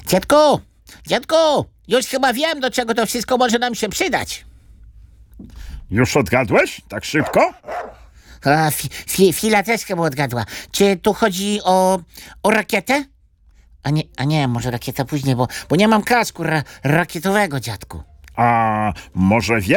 Dziadku, dziadku, już chyba wiem, do czego to wszystko może nam się przydać. Już odgadłeś? Tak szybko? A, Fila też chyba odgadła. Czy tu chodzi o rakietę? A nie, może rakieta później, bo nie mam kasku rakietowego, dziadku. A może